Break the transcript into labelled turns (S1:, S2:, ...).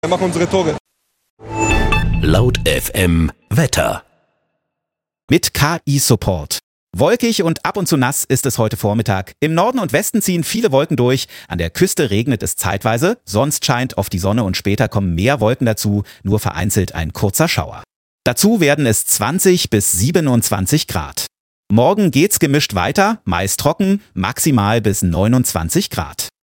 S1: Wir machen unsere Tore.
S2: Laut FM Wetter.
S3: Mit KI-Support. Wolkig und ab und zu nass ist es heute Vormittag. Im Norden und Westen ziehen viele Wolken durch. An der Küste regnet es zeitweise. Sonst scheint oft die Sonne und später kommen mehr Wolken dazu. Nur vereinzelt ein kurzer Schauer. Dazu werden es 20 bis 27 Grad. Morgen geht's gemischt weiter, meist trocken, maximal bis 29 Grad.